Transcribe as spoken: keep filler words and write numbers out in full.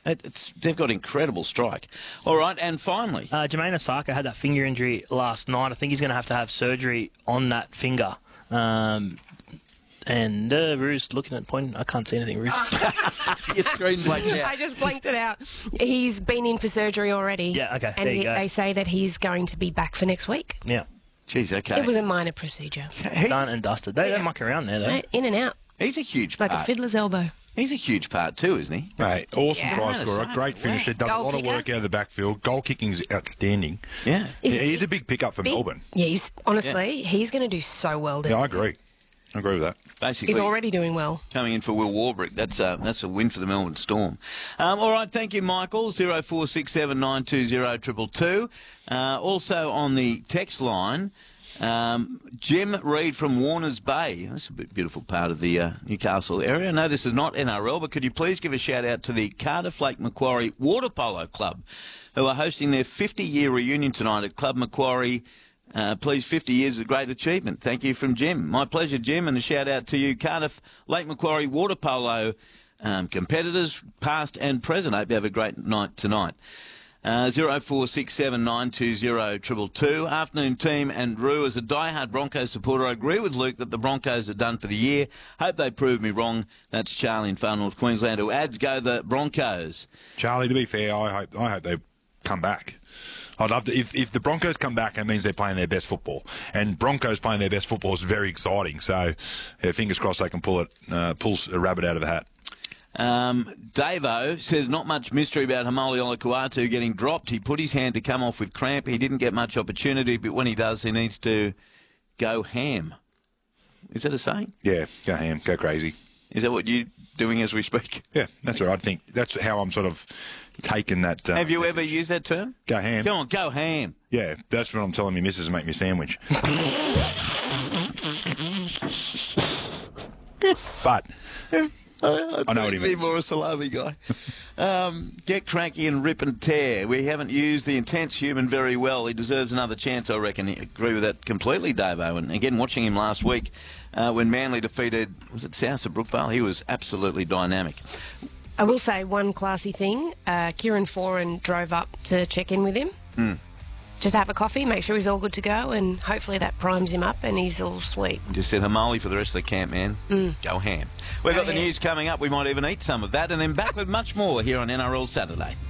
It, it's, they've got incredible strike. All right, and finally... Uh, Jermaine Osaka had that finger injury last night. I think he's going to have to have surgery on that finger. Um, and uh, Rue's looking at the point. I can't see anything, Ruse. Your screen blanked out. I just blanked it out. He's been in for surgery already. Yeah, okay, And there you he, go. they say that he's going to be back for next week. Yeah. Jeez, okay. It was a minor procedure. He, Done and dusted. They don't muck around there, though. Right? In and out. he's a huge Like part. a fiddler's elbow. He's a huge part too, isn't he? Mate, awesome Yeah. try Yeah, scorer, that's great right. finisher, does Goal a lot kicker. of work out of the backfield. Goal kicking's outstanding. Yeah. Is- Yeah, he's a big pickup for Big- Melbourne. Yeah, he's, honestly, he's going to do so well down Yeah, I there. agree. I agree with that. Basically, He's already doing well. coming in for Will Warbrick. That's a, that's a win for the Melbourne Storm. Um, all right, thank you, Michael. zero four six seven nine two zero two two two. Uh, also on the text line, um, Jim Reid from Warners Bay. That's a bit beautiful part of the uh, Newcastle area. No, this is not N R L, but could you please give a shout out to the Cardiff Lake Macquarie Water Polo Club, who are hosting their fifty-year reunion tonight at Club Macquarie. Uh, please, fifty years is a great achievement. Thank you from Jim. My pleasure, Jim, and a shout out to you, Cardiff Lake Macquarie Water Polo um, competitors, past and present. I hope you have a great night tonight. Uh, zero four six seven nine two zero two two two. Afternoon team and Rue, as a diehard Broncos supporter, I agree with Luke that the Broncos are done for the year. Hope they prove me wrong. That's Charlie in Far North Queensland, who adds go the Broncos. Charlie, to be fair, I hope I hope they come back. I'd love to. If, if the Broncos come back, it means they're playing their best football. And Broncos playing their best football is very exciting. So, yeah, fingers crossed they can pull it, uh, pull a rabbit out of the hat. Um, Davo says not much mystery about Hamali Olakuatu getting dropped. He put his hand to come off with cramp. He didn't get much opportunity, but when he does, he needs to go ham. Is that a saying? Yeah, go ham, go crazy. Is that what you're doing as we speak? Yeah, that's what I think. That's how I'm sort of taking that. Uh, Have you ever used that term? Go ham. Go on, go ham. Yeah, that's what I'm telling my missus to make me a sandwich. But I, I, I know what he be means. more a salami guy. um, get cranky and rip and tear. We haven't used the intense human very well. He deserves another chance, I reckon. I agree with that completely, Davo. And again, watching him last week uh, when Manly defeated, was it South of Brookvale? He was absolutely dynamic. I will say one classy thing. Uh, Kieran Foran drove up to check in with him. Mm. Just have a coffee, make sure he's all good to go, and hopefully that primes him up and he's all sweet. Just said Hamali for the rest of the camp, man. Mm. Go ham. We've Go got the ham. news coming up. We might even eat some of that. And then back with much more here on N R L Saturday.